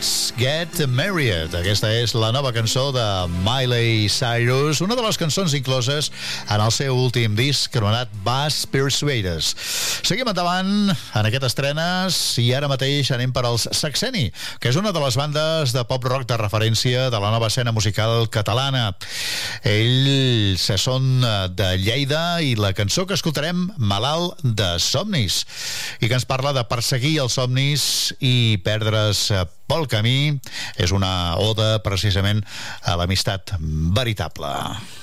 Let's Get Married. Aquesta és la nova cançó de Miley Cyrus, una de les cançons incloses en el seu últim disc anomenat Bass Persuaders. Seguim endavant en aquestes estrenes i ara mateix anem per als Saxeni, que és una de les bandes de pop-rock de referència de la nova escena musical catalana. Ells són de Lleida i la cançó que escoltarem, Malalt de somnis, i que ens parla de perseguir els somnis i perdre's pel camí. És una oda precisament a l'amistat veritable.